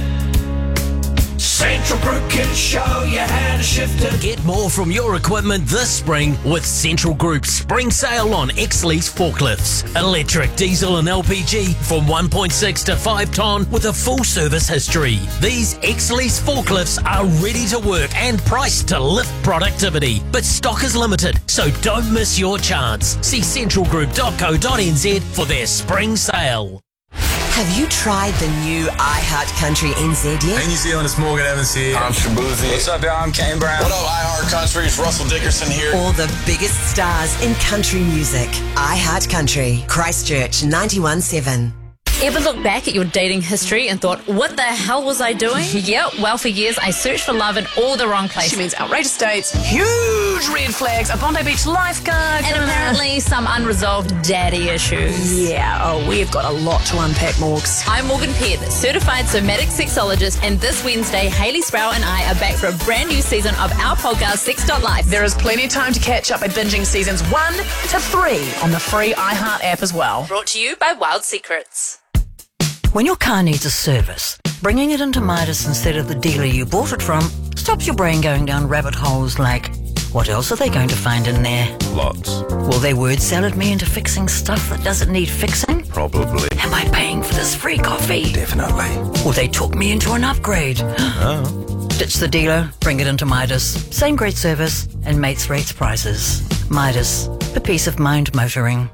Speaker 11: Central Group can show you how to shift it.
Speaker 2: Get more from your equipment this spring with Central Group's spring sale on X-Lease forklifts. Electric, diesel and L P G from one point six to five tonne with a full service history. These X-Lease forklifts are ready to work and priced to lift productivity. But stock is limited, so don't miss your chance. See central group dot co dot n z for their spring sale.
Speaker 22: Have you tried the new iHeart Country N Z yet?
Speaker 23: Hey New Zealand, it's Morgan Evans here. I'm Shabuzi. What's up, y'all? I'm Kane Brown. What up, iHeart Country? It's Russell Dickerson here.
Speaker 22: All the biggest stars in country music. iHeart Country, Christchurch ninety-one seven.
Speaker 4: Ever look back at your dating history and thought, what the hell was I doing? Yep, well, for years I searched for love in all the wrong places.
Speaker 6: She means outrageous dates, huge red flags, a Bondi Beach lifeguard.
Speaker 4: And apparently some unresolved daddy issues.
Speaker 6: Yeah, oh, we've got a lot to unpack, Morgs.
Speaker 4: I'm Morgan Peard, certified somatic sexologist, and this Wednesday, Hayley Sproul and I are back for a brand new season of our podcast, Sex dot Life.
Speaker 6: There is plenty of time to catch up by binging seasons one to three on the free iHeart app as well.
Speaker 4: Brought to you by Wild Secrets.
Speaker 24: When your car needs a service, bringing it into Midas instead of the dealer you bought it from stops your brain going down rabbit holes like, what else are they going to find in there?
Speaker 23: Lots.
Speaker 24: Will they word salad me into fixing stuff that doesn't need fixing?
Speaker 23: Probably.
Speaker 24: Am I paying for this free coffee?
Speaker 23: Definitely.
Speaker 24: Will they talk me into an upgrade?
Speaker 23: Oh.
Speaker 24: Ditch the dealer, bring it into Midas. Same great service and mates rates prices. Midas, for peace of mind motoring.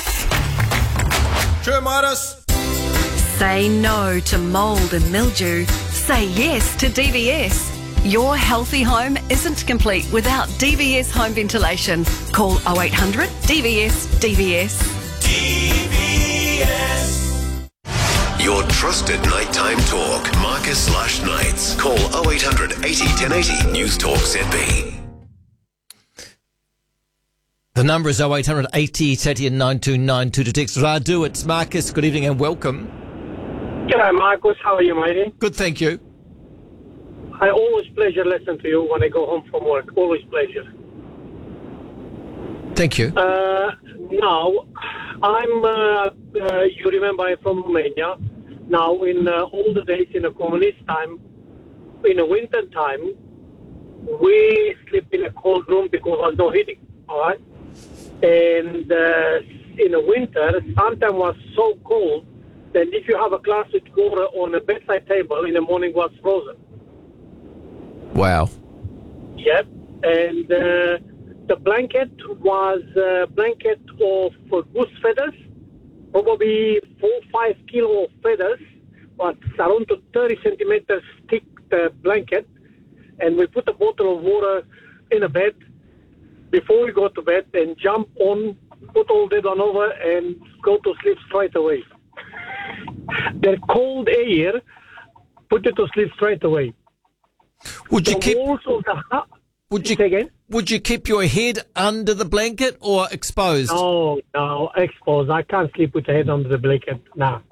Speaker 23: True, Midas.
Speaker 25: Say no to mould and mildew. Say yes to D V S. Your healthy home isn't complete without D V S home ventilation. Call oh eight hundred D V S D V S.
Speaker 11: D V S.
Speaker 26: Your trusted nighttime talk. Marcus Lush Nights. Call oh eight hundred eighty ten eighty. News Talk Z B.
Speaker 1: The number is oh eight hundred eighty ten eighty and nine two nine two to text Radu. It's Marcus. Good evening and welcome.
Speaker 27: G'day, Marcus. How are you, matey?
Speaker 1: Good, thank you.
Speaker 27: I always pleasure listen to you when I go home from work. Always pleasure.
Speaker 1: Thank you.
Speaker 27: Uh, now, I'm, uh, uh, you remember I'm from Romania. Now, in uh, all the days in the communist time, in the winter time, we sleep in a cold room because there's no heating, all right? And uh, in the winter, sometimes was so cold that if you have a glass with water on a bedside table, in the morning was frozen.
Speaker 1: Wow.
Speaker 27: Yep. And uh, the blanket was a blanket of uh, goose feathers, probably four, five kilo of feathers, but around to thirty centimeters thick the blanket. And we put a bottle of water in a bed before we go to bed and jump on, put all that on over and go to sleep straight away. The cold air put you to sleep straight away.
Speaker 1: Would you
Speaker 27: the
Speaker 1: keep?
Speaker 27: walls of the hu-
Speaker 1: Would you again? Would you keep your head under the blanket or exposed?
Speaker 27: No, no, exposed. I can't sleep with the head under the blanket. Nah.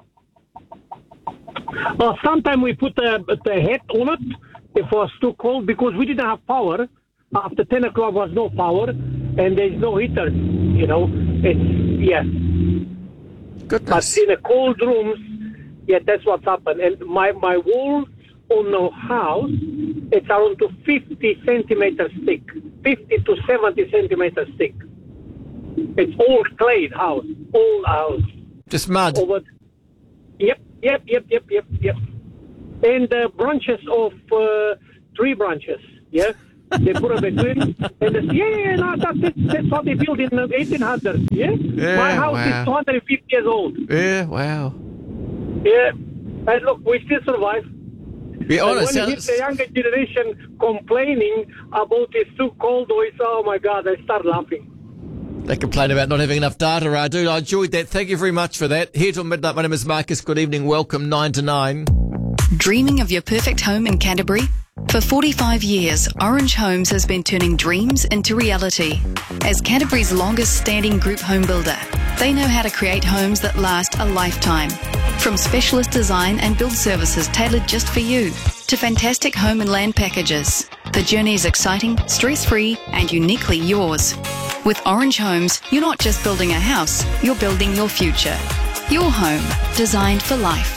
Speaker 27: Well, sometimes we put the, the head on it if it was too cold because we didn't have power. After ten o'clock was no power and there's no heater. You know, it's yes.
Speaker 1: Goodness.
Speaker 27: But in the cold rooms, yeah, that's what's happened. And my, my wall on the house, it's around to fifty centimeters thick, fifty to seventy centimeters thick. It's old clay house, old house.
Speaker 1: Just mud.
Speaker 27: Over. Yep, yep, yep, yep, yep, yep. And the branches of uh, tree branches, yeah. They put a between, and they say, yeah, yeah, no, that's, it. That's what they built in the eighteen hundreds, yeah?
Speaker 1: Yeah,
Speaker 27: My house
Speaker 1: wow.
Speaker 27: is two hundred fifty years old.
Speaker 1: Yeah, wow.
Speaker 27: Yeah, and look, we still survive.
Speaker 1: Be honest,
Speaker 27: and when you hear the younger generation complaining about it's too cold, or it's, oh my God, I start laughing.
Speaker 1: They complain about not having enough data, I do. I enjoyed that. Thank you very much for that. Here till midnight, my name is Marcus. Good evening. Welcome, nine to nine.
Speaker 25: Dreaming of your perfect home in Canterbury? For forty-five years, Orange Homes has been turning dreams into reality. As Canterbury's longest standing group home builder, they know how to create homes that last a lifetime. From specialist design and build services tailored just for you, to fantastic home and land packages, the journey is exciting, stress-free and uniquely yours. With Orange Homes, you're not just building a house, you're building your future. Your home, designed for life.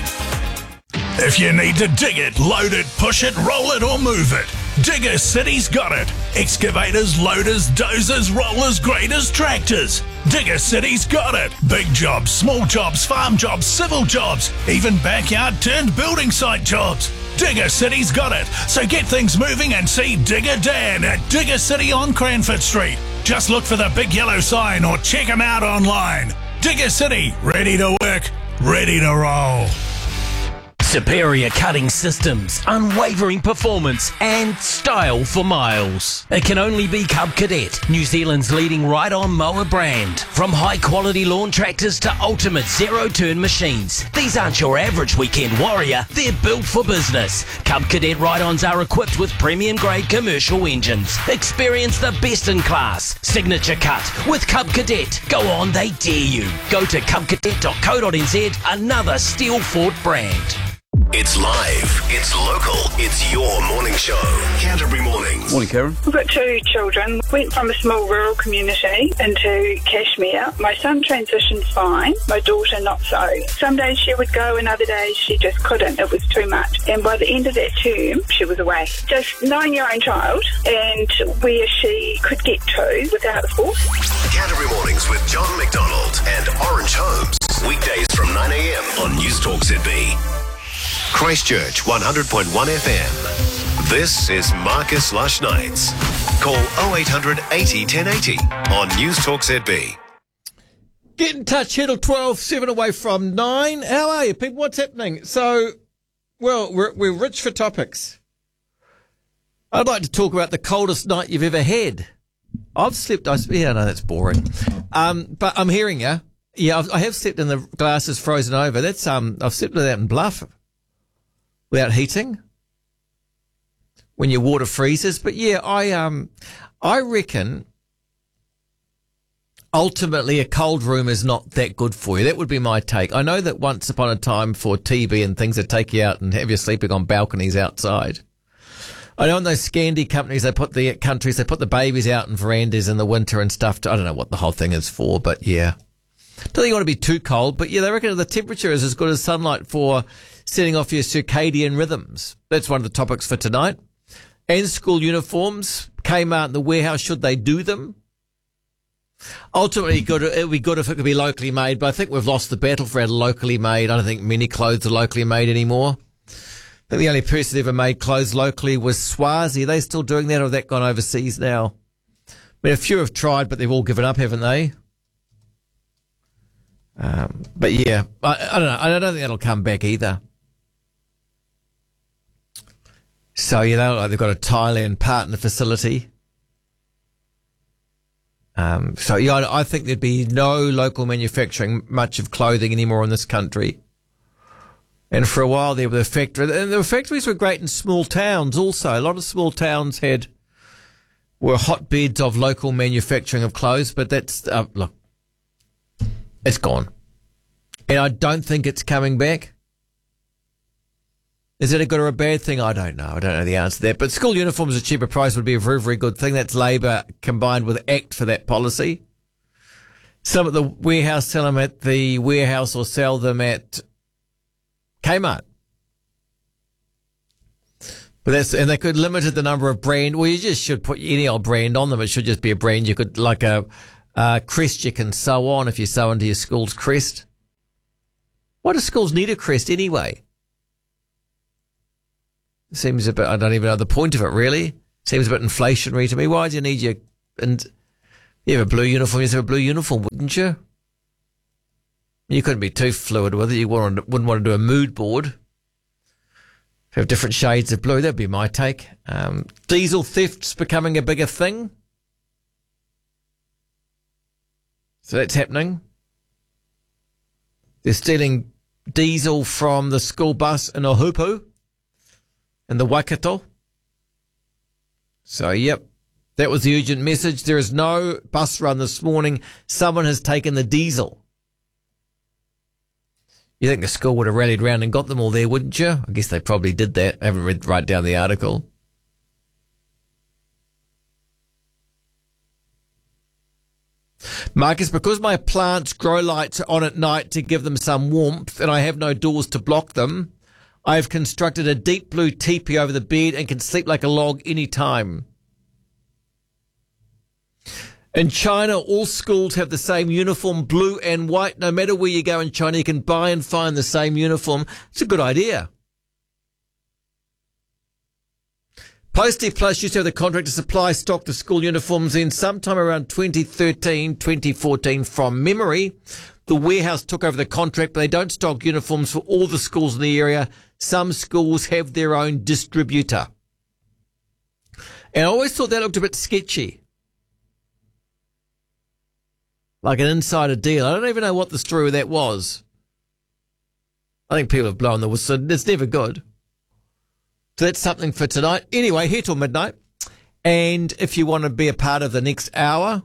Speaker 3: If you need to dig it, load it, push it, roll it or move it, Digger City's got it. Excavators, loaders, dozers, rollers, graders, tractors. Digger City's got it. Big jobs, small jobs, farm jobs, civil jobs, even backyard turned building site jobs. Digger City's got it. So get things moving and see Digger Dan at Digger City on Cranford Street. Just look for the big yellow sign or check him out online. Digger City, ready to work, ready to roll.
Speaker 2: Superior cutting systems, unwavering performance and style for miles. It can only be Cub Cadet, New Zealand's leading ride-on mower brand. From high-quality lawn tractors to ultimate zero-turn machines, these aren't your average weekend warrior, they're built for business. Cub Cadet ride-ons are equipped with premium-grade commercial engines. Experience the best in class. Signature cut with Cub Cadet. Go on, they dare you. Go to cub cadet dot co dot n z, another Steel Fort brand.
Speaker 26: It's live, it's local, it's your morning show. Canterbury Mornings.
Speaker 14: Morning, Karen.
Speaker 7: I've got two children. Went from a small rural community into Cashmere. My son transitioned fine, my daughter not so. Some days she would go and other days she just couldn't. It was too much. And by the end of that term, she was away. Just knowing your own child and where she could get to without a force.
Speaker 26: Canterbury Mornings with John McDonald and Orange Homes. Weekdays from nine a.m. on News Talk Z B. Christchurch one hundred point one F M. This is Marcus Lush Nights. Call oh eight hundred eighty ten eighty on News Talk Z B.
Speaker 1: Get in touch, Hiddle twelve, seven away from nine. How are you, people? What's happening? So, well, we're, we're rich for topics. I'd like to talk about the coldest night you've ever had. I've slept, I, yeah, no, that's boring. Um, but I'm hearing you. Yeah, I've, I have slept in the glasses frozen over. That's, um, I've slept without in Bluff. Without heating, when your water freezes. But yeah, I um, I reckon ultimately a cold room is not that good for you. That would be my take. I know that once upon a time for T V and things, they take you out and have you sleeping on balconies outside. I know in those Scandi companies, they put the countries, they put the babies out in verandas in the winter and stuff. I don't know what the whole thing is for, but yeah. Don't think you want to be too cold, but yeah, they reckon the temperature is as good as sunlight for setting off your circadian rhythms. That's one of the topics for tonight. And school uniforms, Kmart and the warehouse, should they do them? Ultimately, good, it would be good if it could be locally made, but I think we've lost the battle for our locally made. I don't think many clothes are locally made anymore. I think the only person that ever made clothes locally was Swazi. Are they still doing that, or have that gone overseas now? I mean, a few have tried, but they've all given up, haven't they? Um, but yeah, I, I don't know. I don't think that'll come back either. So, you know, like they've got a Thailand partner facility. Um, so, yeah, I, I think there'd be no local manufacturing much of clothing anymore in this country. And for a while there were the factories, and the factories were great in small towns also. A lot of small towns had, were hotbeds of local manufacturing of clothes, but that's, uh, look, it's gone. And I don't think it's coming back. Is it a good or a bad thing? I don't know. I don't know the answer to that. But school uniforms at cheaper price would be a very, very good thing. That's Labor combined with ACT for that policy. Some at the warehouse sell them at the warehouse or sell them at Kmart. But that's, and they could limit the number of brand. Well, you just should put any old brand on them. It should just be a brand. You could, like a, uh, crest check and so on if you sew into your school's crest. Why do schools need a crest anyway? Seems a bit, I don't even know the point of it really. Seems a bit inflationary to me. Why do you need your, and you have a blue uniform, you have a blue uniform, wouldn't you? You couldn't be too fluid with it. You wouldn't, wouldn't want to do a mood board. Have different shades of blue. That'd be my take. Um, diesel theft's becoming a bigger thing. So that's happening. They're stealing diesel from the school bus in Ohupu in the Waikato. So, yep, that was the urgent message. There is no bus run this morning. Someone has taken the diesel. You think the school would have rallied round and got them all there, wouldn't you? I guess they probably did that. I haven't read right down the article. Marcus, because my plants grow lights are on at night to give them some warmth and I have no doors to block them, I have constructed a deep blue teepee over the bed and can sleep like a log any time. In China, all schools have the same uniform, blue and white. No matter where you go in China, you can buy and find the same uniform. It's a good idea. Postie Plus used to have the contract to supply stock to school uniforms in sometime around twenty thirteen, twenty fourteen from memory. The warehouse took over the contract, but they don't stock uniforms for all the schools in the area. Some schools have their own distributor. And I always thought that looked a bit sketchy. Like an insider deal. I don't even know what the story with that was. I think people have blown the whistle. It's never good. So that's something for tonight. Anyway, here till midnight. And if you want to be a part of the next hour,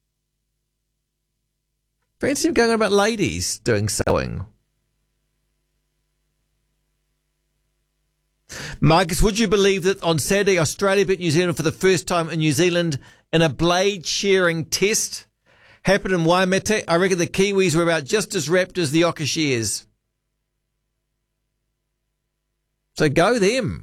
Speaker 1: fancy going on about ladies doing sewing. Marcus, would you believe that on Saturday, Australia beat New Zealand for the first time in New Zealand in a blade shearing test? Happened in Waimate. I reckon the Kiwis were about just as wrapped as the Okashiers. So go them.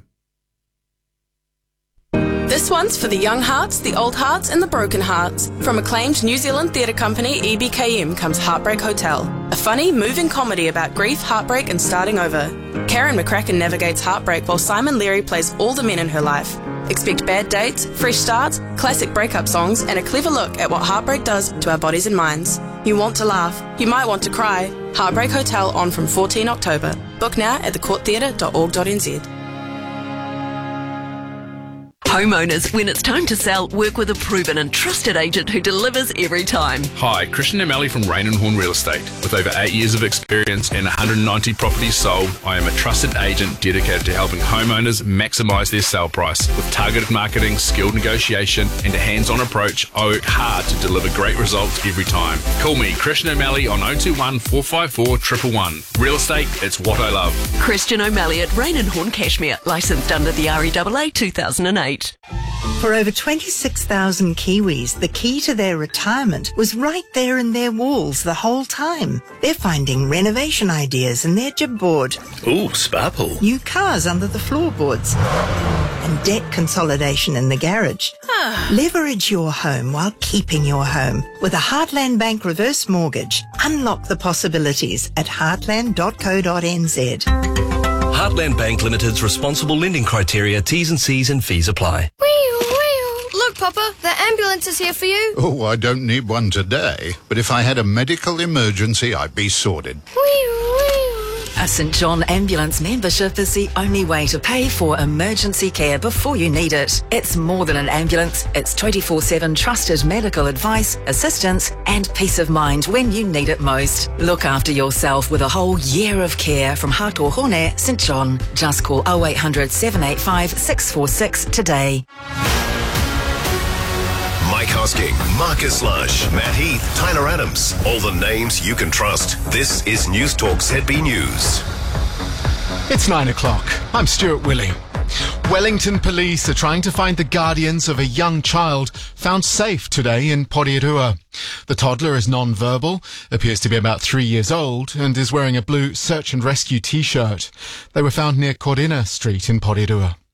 Speaker 8: This one's for the young hearts, the old hearts and the broken hearts. From acclaimed New Zealand theatre company E B K M comes Heartbreak Hotel, a funny, moving comedy about grief, heartbreak and starting over. Karen McCracken navigates heartbreak while Simon Leary plays all the men in her life. Expect bad dates, fresh starts, classic breakup songs and a clever look at what heartbreak does to our bodies and minds. You want to laugh, you might want to cry. Heartbreak Hotel on from fourteenth October. Book now at the court theatre dot org dot n z.
Speaker 9: Homeowners, when it's time to sell, work with a proven and trusted agent who delivers every time.
Speaker 10: Hi, Christian O'Malley from Rain and Horn Real Estate. With over eight years of experience and one hundred ninety properties sold, I am a trusted agent dedicated to helping homeowners maximise their sale price. With targeted marketing, skilled negotiation and a hands-on approach, I work hard to deliver great results every time. Call me, Christian O'Malley, on oh two one, four five four, one one one. Real estate, it's what I love.
Speaker 9: Christian O'Malley at Rain and Horn Cashmere, licensed under the R E A A two thousand eight.
Speaker 12: For over twenty-six thousand Kiwis, the key to their retirement was right there in their walls the whole time. They're finding renovation ideas in their jib board.
Speaker 23: Ooh, spa pool.
Speaker 12: New cars under the floorboards. And debt consolidation in the garage. Leverage your home while keeping your home. With a Heartland Bank reverse mortgage, unlock the possibilities at heartland dot co dot n z.
Speaker 15: Heartland Bank Limited's responsible lending criteria, T's and C's and fees apply.
Speaker 16: Look, Papa, the ambulance is here for you.
Speaker 17: Oh, I don't need one today, but if I had a medical emergency, I'd be sorted.
Speaker 22: A St John Ambulance membership is the only way to pay for emergency care before you need it. It's more than an ambulance. It's twenty-four seven trusted medical advice, assistance and peace of mind when you need it most. Look after yourself with a whole year of care from Hatohone, St John. Just call oh eight hundred, seven eight five, six four six today.
Speaker 26: Mike Hosking, Marcus Lush, Matt Heath, Tyler Adams. All the names you can trust. This is News Talk Z B News.
Speaker 28: It's nine o'clock. I'm Stuart Willing. Wellington police are trying to find the guardians of a young child found safe today in Porirua. The toddler is non-verbal, appears to be about three years old, and is wearing a blue search and rescue t-shirt. They were found near Corina Street in Porirua.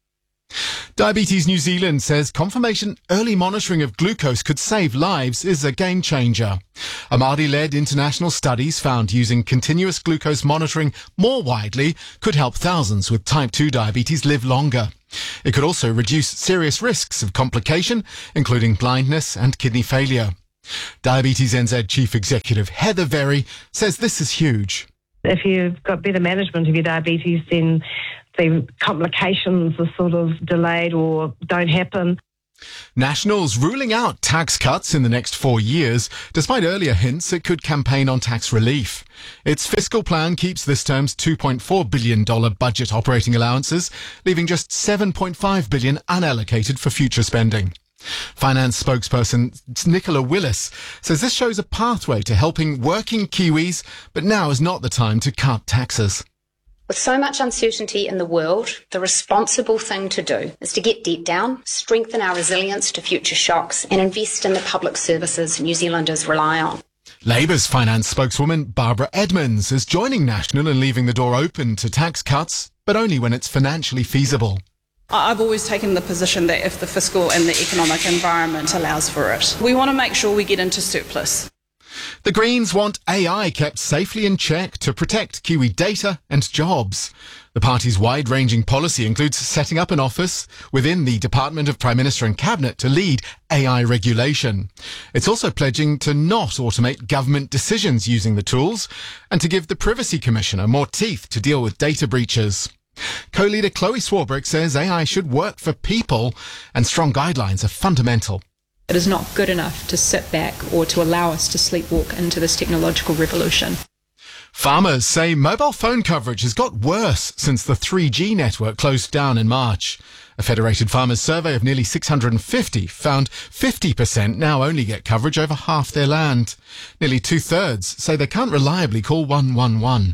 Speaker 28: Diabetes New Zealand says confirmation early monitoring of glucose could save lives is a game changer. A Māori-led international studies found using continuous glucose monitoring more widely could help thousands with type two diabetes live longer. It could also reduce serious risks of complication, including blindness and kidney failure. Diabetes N Z Chief Executive Heather Very says this is huge.
Speaker 4: If you've got better management of your diabetes, then the complications are sort of delayed or don't happen.
Speaker 28: Nationals ruling out tax cuts in the next four years, despite earlier hints it could campaign on tax relief. Its fiscal plan keeps this term's two point four billion dollars budget operating allowances, leaving just seven point five billion dollars unallocated for future spending. Finance spokesperson Nicola Willis says this shows a pathway to helping working Kiwis, but now is not the time to cut taxes.
Speaker 5: With so much uncertainty in the world, the responsible thing to do is to get debt down, strengthen our resilience to future shocks, and invest in the public services New Zealanders rely on.
Speaker 28: Labour's finance spokeswoman Barbara Edmonds is joining National in leaving the door open to tax cuts, but only when it's financially feasible.
Speaker 6: I've always taken the position that if the fiscal and the economic environment allows for it, we want to make sure we get into surplus.
Speaker 28: The Greens want A I kept safely in check to protect Kiwi data and jobs. The party's wide-ranging policy includes setting up an office within the Department of Prime Minister and Cabinet to lead A I regulation. It's also pledging to not automate government decisions using the tools and to give the Privacy Commissioner more teeth to deal with data breaches. Co-leader Chloe Swarbrick says A I should work for people and strong guidelines are fundamental.
Speaker 13: It is not good enough to sit back or to allow us to sleepwalk into this technological revolution.
Speaker 28: Farmers say mobile phone coverage has got worse since the three G network closed down in March. A Federated Farmers survey of nearly six hundred fifty found fifty percent now only get coverage over half their land. Nearly two-thirds say they can't reliably call one one one.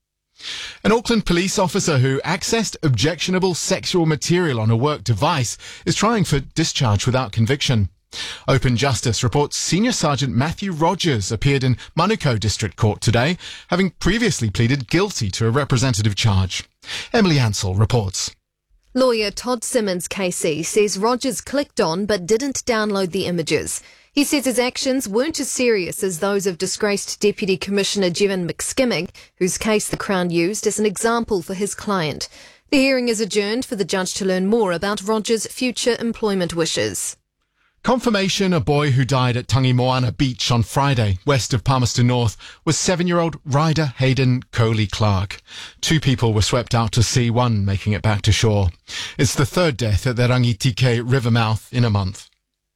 Speaker 28: An Auckland police officer who accessed objectionable sexual material on a work device is trying for discharge without conviction. Open Justice reports Senior Sergeant Matthew Rogers appeared in Manukau District Court today, having previously pleaded guilty to a representative charge. Emily Ansell reports.
Speaker 18: Lawyer Todd Simmons K C says Rogers clicked on but didn't download the images. He says his actions weren't as serious as those of disgraced Deputy Commissioner Jevon McSkimming, whose case the Crown used as an example for his client. The hearing is adjourned for the judge to learn more about Rogers' future employment wishes.
Speaker 28: Confirmation a boy who died at Tangi Moana Beach on Friday, west of Palmerston North, was seven-year-old Ryder Hayden Coley-Clark. Two people were swept out to sea, one making it back to shore. It's the third death at the Rangitike River mouth in a month.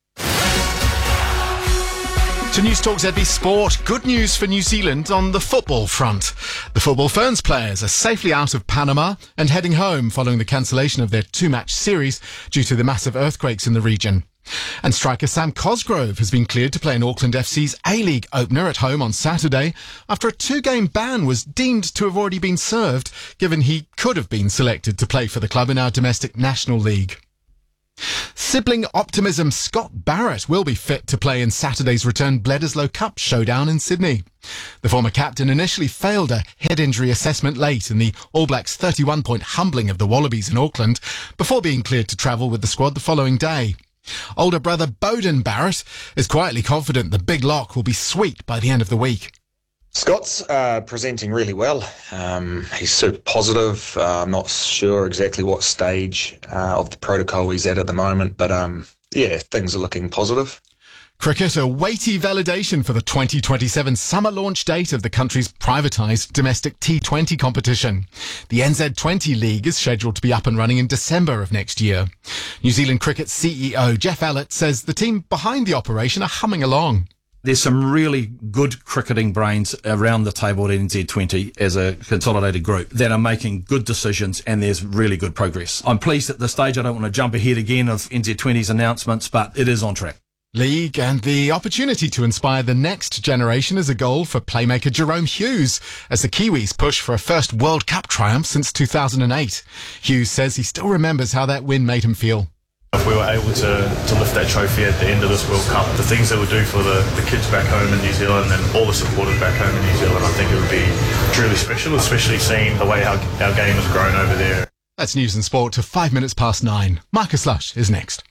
Speaker 28: To News Talk Z B Sport, good news for New Zealand on the football front. The Football Ferns players are safely out of Panama and heading home following the cancellation of their two-match series due to the massive earthquakes in the region. And striker Sam Cosgrove has been cleared to play in Auckland F C's A-League opener at home on Saturday after a two-game ban was deemed to have already been served, given he could have been selected to play for the club in our domestic National League. Sibling optimism Scott Barrett will be fit to play in Saturday's return Bledisloe Cup showdown in Sydney. The former captain initially failed a head injury assessment late in the All Blacks' thirty-one point humbling of the Wallabies in Auckland before being cleared to travel with the squad the following day. Older brother Bowden Barrett is quietly confident the big lock will be sweet by the end of the week.
Speaker 19: Scott's uh, presenting really well. Um, he's super positive. Uh, I'm not sure exactly what stage uh, of the protocol he's at at the moment, but um, yeah, things are looking positive.
Speaker 28: Cricket, a weighty validation for the twenty twenty-seven summer launch date of the country's privatised domestic T twenty competition. The N Z twenty League is scheduled to be up and running in December of next year. New Zealand Cricket C E O Jeff Allett says the team behind the operation are humming along.
Speaker 20: There's some really good cricketing brains around the table at N Z twenty as a consolidated group that are making good decisions, and there's really good progress. I'm pleased at this stage. I don't want to jump ahead again of N Z twenty's announcements, but it is on track.
Speaker 28: League and the opportunity to inspire the next generation is a goal for playmaker Jerome Hughes as the Kiwis push for a first World Cup triumph since two thousand eight. Hughes says he still remembers how that win made him feel.
Speaker 21: If we were able to, to lift that trophy at the end of this World Cup, the things that would do for the, the kids back home in New Zealand and all the supporters back home in New Zealand, I think it would be truly special, especially seeing the way our, our game has grown over there.
Speaker 28: That's news and sport to five minutes past nine. Marcus Lush is next.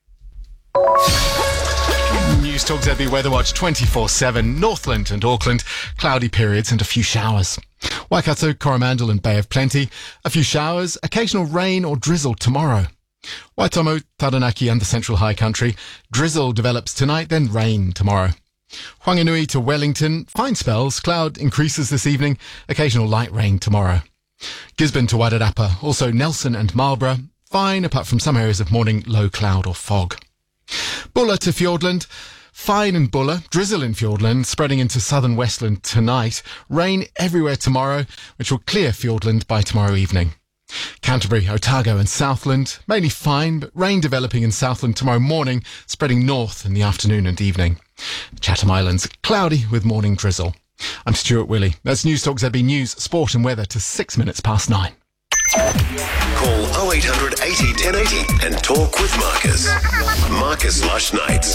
Speaker 28: News Talk Z B Weather Watch twenty-four seven. Northland and Auckland, cloudy periods and a few showers. Waikato, Coromandel and Bay of Plenty, a few showers, occasional rain or drizzle tomorrow. Waitomo, Taranaki and the Central High Country, drizzle develops tonight, then rain tomorrow. Whanganui to Wellington, fine spells, cloud increases this evening, occasional light rain tomorrow. Gisborne to Wairarapa, also Nelson and Marlborough, fine apart from some areas of morning low cloud or fog. Bulla to Fiordland, fine in Bulla, drizzle in Fiordland, spreading into southern Westland tonight, rain everywhere tomorrow, which will clear Fiordland by tomorrow evening. Canterbury, Otago and Southland, mainly fine, but rain developing in Southland tomorrow morning, spreading north in the afternoon and evening. Chatham Islands, cloudy with morning drizzle. I'm Stuart Willey. That's News Talk Z B News, Sport and Weather to six minutes past nine.
Speaker 26: Call oh eight hundred eighty ten eighty and talk with Marcus. Marcus Lush Nights.